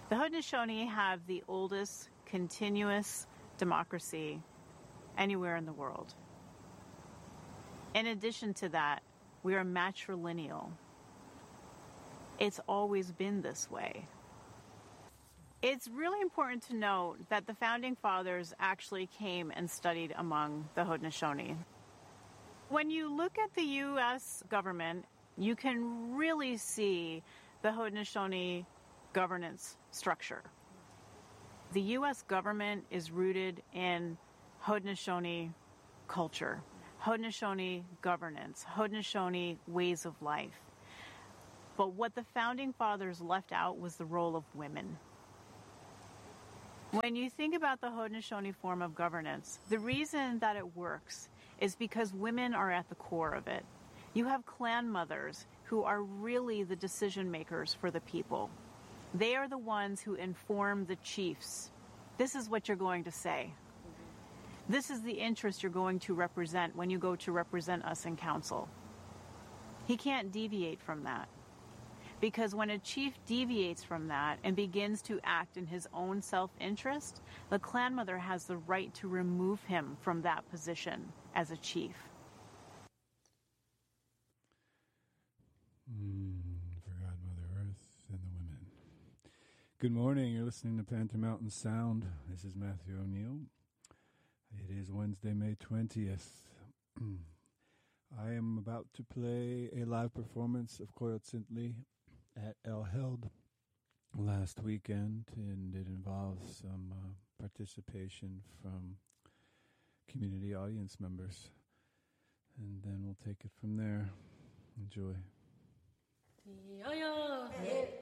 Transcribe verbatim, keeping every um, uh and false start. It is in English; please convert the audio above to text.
The Haudenosaunee have the oldest continuous democracy anywhere in the world. In addition to that, we are matrilineal. It's always been this way. It's really important to note that the Founding Fathers actually came and studied among the Haudenosaunee. When you look at the U S government, you can really see the Haudenosaunee governance structure. The U S government is rooted in Haudenosaunee culture, Haudenosaunee governance, Haudenosaunee ways of life. But what the Founding Fathers left out was the role of women. When you think about the Haudenosaunee form of governance, the reason that it works is because women are at the core of it. You have clan mothers who are really the decision makers for the people. They are the ones who inform the chiefs. This is what you're going to say. This is the interest you're going to represent when you go to represent us in council. He can't deviate from that. Because when a chief deviates from that and begins to act in his own self-interest, the clan mother has the right to remove him from that position as a chief. Mm, for God, Mother Earth, and the women. Good morning. You're listening to Panther Mountain Sound. This is Matthew O'Neill. It is Wednesday, May twentieth. I am about to play a live performance of Coyote Cintley at El Held last weekend, and it involves some uh, participation from community audience members. And then we'll take it from there. Enjoy. Yeah, yeah.